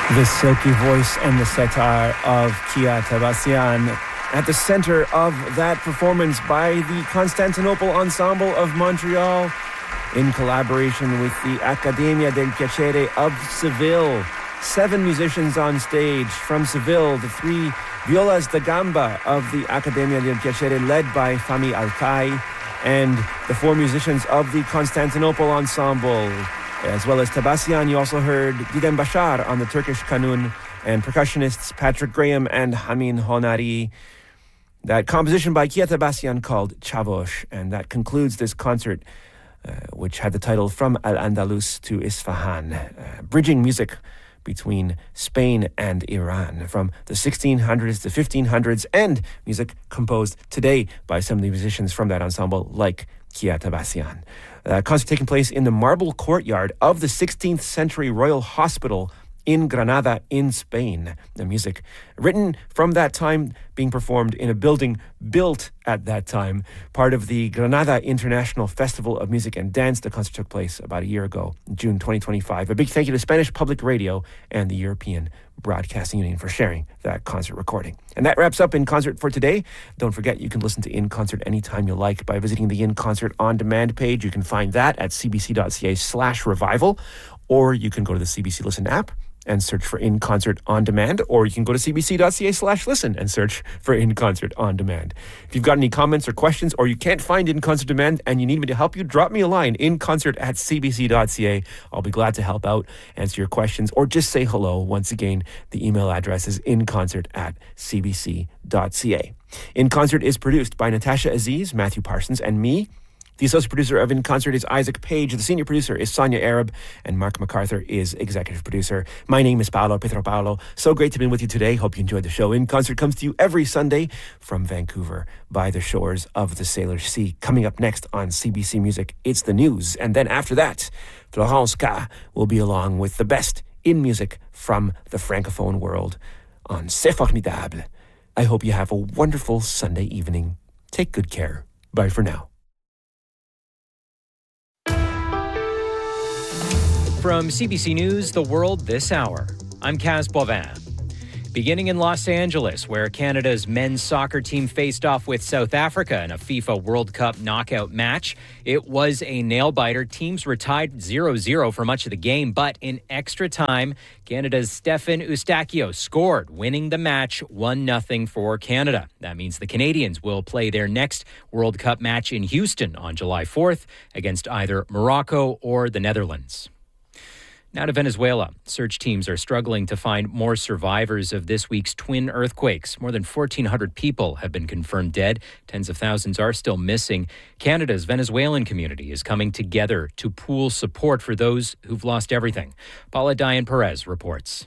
The silky voice and the sitar of Kia Tabassian at the center of that performance by the Constantinople Ensemble of Montreal in collaboration with the Accademia del Piacere of Seville. 7 musicians on stage from Seville, the 3 violas da gamba of the Accademia del Piacere led by Fami Altay, and the 4 musicians of the Constantinople Ensemble. As well as Tabassian, you also heard Didem Bashar on the Turkish kanun and percussionists Patrick Graham and Hamin Honari. That composition by Kia Tabassian called Chavosh, and that concludes this concert, which had the title From Al-Andalus to Isfahan, bridging music between Spain and Iran from the 1600s to 1500s, and music composed today by some of the musicians from that ensemble, like Kia Tabassian. Concert taking place in the marble courtyard of the 16th century Royal Hospital in Granada in Spain. The music written from that time being performed in a building built at that time, part of the Granada International Festival of Music and Dance. The concert took place about a year ago, June 2025. A big thank you to Spanish Public Radio and the European Broadcasting Union for sharing that concert recording. And that wraps up In Concert for today. Don't forget, you can listen to In Concert anytime you like by visiting the In Concert On Demand page. You can find that at cbc.ca/revival, or you can go to the CBC Listen app and search for In Concert On Demand, or you can go to cbc.ca/listen and search for In Concert On Demand. If you've got any comments or questions, or you can't find In Concert Demand and you need me to help you, drop me a line, inconcert@cbc.ca. I'll be glad to help out, answer your questions, or just say hello. Once again, the email address is inconcert@cbc.ca. In Concert is produced by Natasha Aziz, Matthew Parsons, and me. The associate producer of In Concert is Isaac Page. The senior producer is Sonia Arab, and Mark MacArthur is executive producer. My name is Paolo Petropaulo. So great to be with you today. Hope you enjoyed the show. In Concert comes to you every Sunday from Vancouver by the shores of the Sailor Sea. Coming up next on CBC Music, it's the news. And then after that, Florence K will be along with the best in music from the Francophone world on C'est Formidable. I hope you have a wonderful Sunday evening. Take good care. Bye for now. From CBC News, The World This Hour, I'm Kaz Bovin. Beginning in Los Angeles, where Canada's men's soccer team faced off with South Africa in a FIFA World Cup knockout match. It was a nail-biter. Teams were tied 0-0 for much of the game, but in extra time, Canada's Stefan Eustáquio scored, winning the match 1-0 for Canada. That means the Canadians will play their next World Cup match in Houston on July 4th against either Morocco or the Netherlands. Now to Venezuela. Search teams are struggling to find more survivors of this week's twin earthquakes. More than 1,400 people have been confirmed dead. Tens of thousands are still missing. Canada's Venezuelan community is coming together to pool support for those who've lost everything. Paula Diane Perez reports.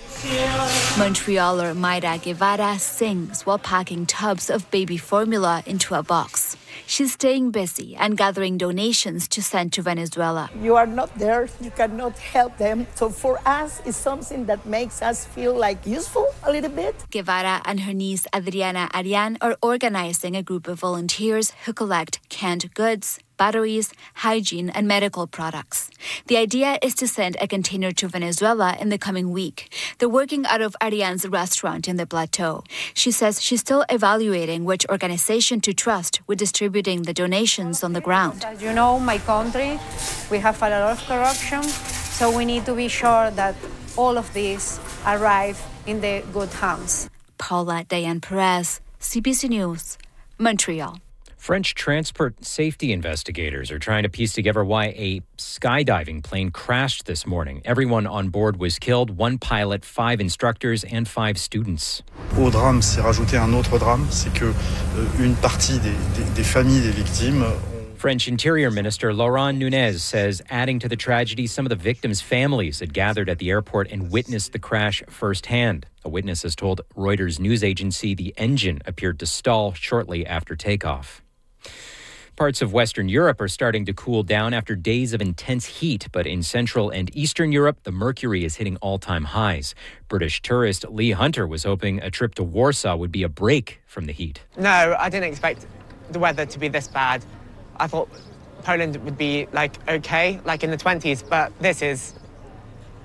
Montrealer Mayra Guevara sings while packing tubs of baby formula into a box. She's staying busy and gathering donations to send to Venezuela. You are not there, you cannot help them. So for us, it's something that makes us feel like useful a little bit. Guevara and her niece Adriana Arian are organizing a group of volunteers who collect canned goods, batteries, hygiene, and medical products. The idea is to send a container to Venezuela in the coming week. They're working out of Ariane's restaurant in the plateau. She says she's still evaluating which organization to trust with distributing the donations on the ground. As you know, my country, we have a lot of corruption, so we need to be sure that all of these arrive in the good hands. Paula Diane Perez, CBC News, Montreal. French transport safety investigators are trying to piece together why a skydiving plane crashed this morning. Everyone on board was killed, 1 pilot, 5 instructors, and 5 students. Au drame, s'est rajouté un autre drame, c'est que une partie des familles des victimes. French Interior Minister Laurent Nunez says, adding to the tragedy, some of the victims' families had gathered at the airport and witnessed the crash firsthand. A witness has told Reuters news agency the engine appeared to stall shortly after takeoff. Parts of Western Europe are starting to cool down after days of intense heat, but in Central and Eastern Europe, the mercury is hitting all-time highs. British tourist Lee Hunter was hoping a trip to Warsaw would be a break from the heat. No, I didn't expect the weather to be this bad. I thought Poland would be, okay, in the 20s, but this is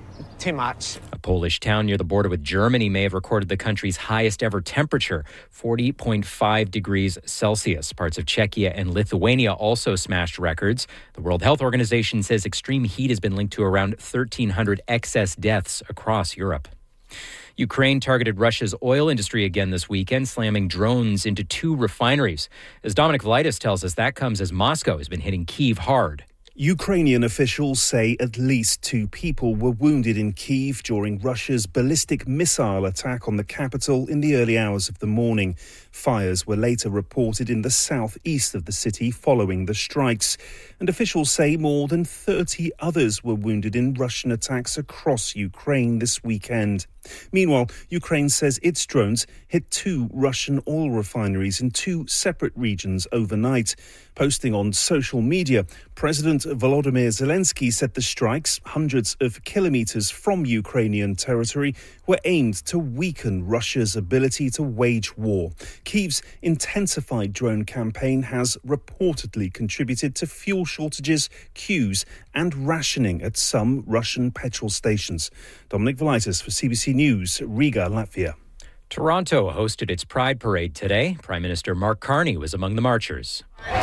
too much. A Polish town near the border with Germany may have recorded the country's highest ever temperature, 40.5 degrees Celsius. Parts of Czechia and Lithuania also smashed records. The World Health Organization says extreme heat has been linked to around 1,300 excess deaths across Europe. Ukraine targeted Russia's oil industry again this weekend, slamming drones into 2 refineries. As Dominic Valitis tells us, that comes as Moscow has been hitting Kyiv hard. Ukrainian officials say at least 2 people were wounded in Kyiv during Russia's ballistic missile attack on the capital in the early hours of the morning. Fires were later reported in the southeast of the city following the strikes. And officials say more than 30 others were wounded in Russian attacks across Ukraine this weekend. Meanwhile, Ukraine says its drones hit 2 Russian oil refineries in 2 separate regions overnight. Posting on social media, President Volodymyr Zelensky said the strikes, hundreds of kilometers from Ukrainian territory, were aimed to weaken Russia's ability to wage war. Kyiv's intensified drone campaign has reportedly contributed to fuel shortages, queues and rationing at some Russian petrol stations. Dominic Valitis for CBC News, Riga, Latvia. Toronto hosted its Pride Parade today. Prime Minister Mark Carney was among the marchers.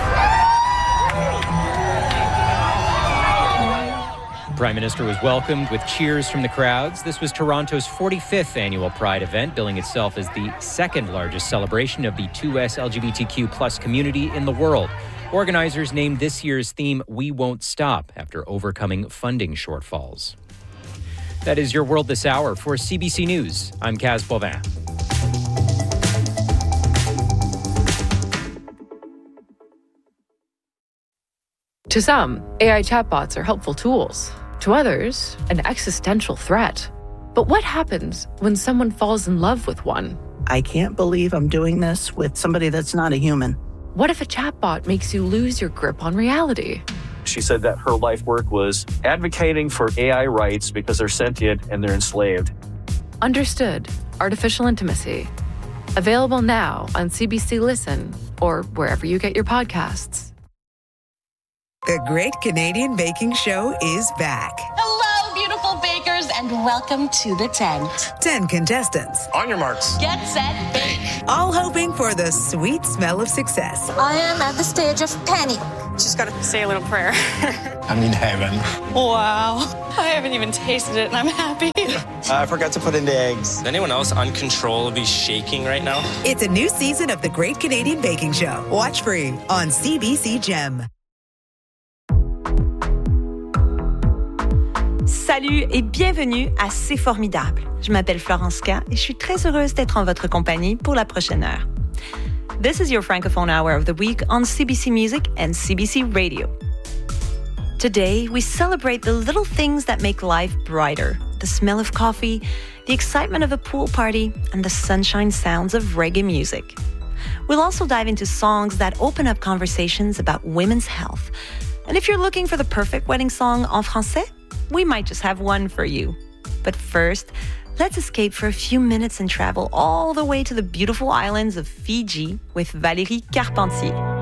The Prime Minister was welcomed with cheers from the crowds. This was Toronto's 45th annual Pride event, billing itself as the second largest celebration of the 2S LGBTQ+ community in the world. Organizers named this year's theme We Won't Stop after overcoming funding shortfalls. That is your World This Hour. For CBC News, I'm Kaz Bovin. To some, AI chatbots are helpful tools. To others, an existential threat. But what happens when someone falls in love with one? I can't believe I'm doing this with somebody that's not a human. What if a chatbot makes you lose your grip on reality? She said that her life work was advocating for AI rights because they're sentient and they're enslaved. Understood. Artificial Intimacy. Available now on CBC Listen or wherever you get your podcasts. The Great Canadian Baking Show is back. Hello, beautiful bakers, and welcome to the tent. 10 contestants. On your marks. Get set, bake. All hoping for the sweet smell of success. I am at the stage of panic. Just got to say a little prayer. I'm in heaven. Wow. I haven't even tasted it, and I'm happy. I forgot to put in the eggs. Is anyone else uncontrollably shaking right now? It's a new season of The Great Canadian Baking Show. Watch free on CBC Gem. Salut et bienvenue à C'est Formidable. Je m'appelle Florence K et je suis très heureuse d'être en votre compagnie pour la prochaine heure. This is your Francophone Hour of the Week on CBC Music and CBC Radio. Today, we celebrate the little things that make life brighter. The smell of coffee, the excitement of a pool party, and the sunshine sounds of reggae music. We'll also dive into songs that open up conversations about women's health. And if you're looking for the perfect wedding song en français, we might just have one for you. But first, let's escape for a few minutes and travel all the way to the beautiful islands of Fiji with Valérie Carpentier.